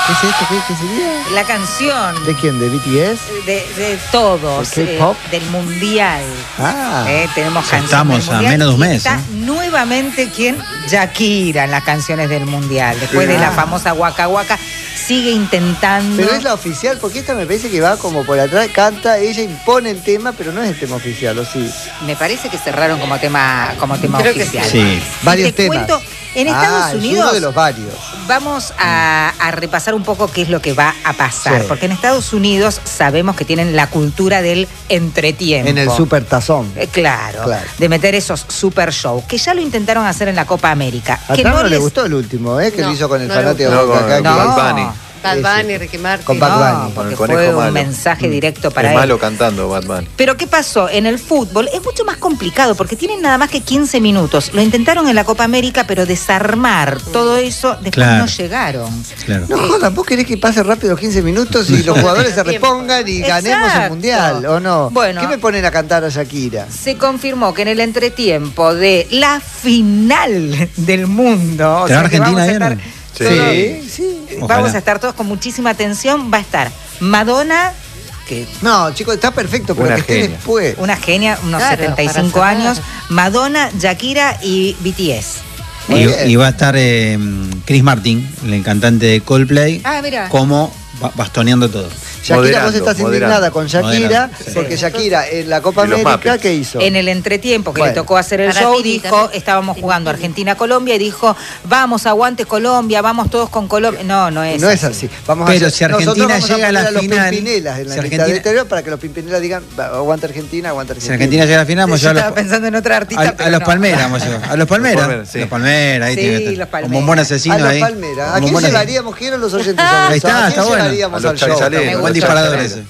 ¿Qué es esto? ¿Qué sería? La canción. ¿De quién? ¿De BTS? De todos. ¿El K-pop? Del Mundial. Tenemos canciones. Estamos a menos de un mes. Está nuevamente ¿quién? Shakira en las canciones del Mundial. Después de la famosa Waka Waka, sigue intentando. Pero es la oficial, porque esta me parece que va como por atrás, canta, ella impone el tema, pero no es el tema oficial, ¿o sí? Me parece que cerraron como tema oficial. Sí. Varios te temas. Cuento, en Estados es Unidos. uno de los varios. Vamos a repasar un poco qué es lo que va a pasar. Sí. Porque en Estados Unidos sabemos que tienen la cultura del entretiempo. En el super tazón. Claro, de meter esos super shows, que ya lo intentaron hacer en la Copa América. A Trump no le gustó el último, que lo hizo con el fanático de Boca. Bad Bunny. Bad Bunny, Ricky Martin. Con Bad Bunny. Porque fue un mensaje directo para él. Es malo cantando Bad Bunny. Pero ¿qué pasó? En el fútbol es mucho más complicado porque tienen nada más que 15 minutos. Lo intentaron en la Copa América, pero desarmar todo eso, después no llegaron. Claro. No jodan, ¿vos querés que pase rápido los 15 minutos y los jugadores se repongan y ganemos el Mundial, o no? Bueno, ¿qué me ponen a cantar a Shakira? Se confirmó que en el entretiempo de la final del mundo, o sea, Argentina vieron. Sí. Vamos a estar todos con muchísima atención. Va a estar Madonna, que no, chicos, está perfecto, pero que esté después. Una genia, unos 75 años. Madonna, Shakira y BTS. Y va a estar Chris Martin, el cantante de Coldplay, como bastoneando todo. Shakira, vos estás indignada con Shakira, porque Shakira en la Copa América, ¿qué hizo? En el entretiempo que le tocó hacer el show, dijo, estábamos jugando Argentina-Colombia, y dijo, vamos, aguante Colombia, vamos todos con Colombia. No es así. Pero si Argentina llega a la final, los Pimpinelas en la mitad del interior para que los Pimpinelas digan, aguante Argentina, aguante Argentina. Si Argentina llega a la final, vamos a estaba pensando en otra artista. A los Palmeras, vamos a llevar. A los Palmeras. Los Palmeras, ahí tiene que estar. Como un buen asesino ahí. A los Palmeras. ¿A quién llevaríamos? Quiero los oyentes. Ahí está bueno. Llevaríamos al show. Buen disparador ese.